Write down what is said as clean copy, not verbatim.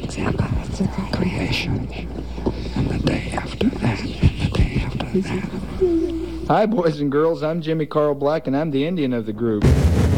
creation. And the day after that, and the day after that. Hi, boys and girls. I'm Jimmy Carl Black, and I'm the Indian of the group.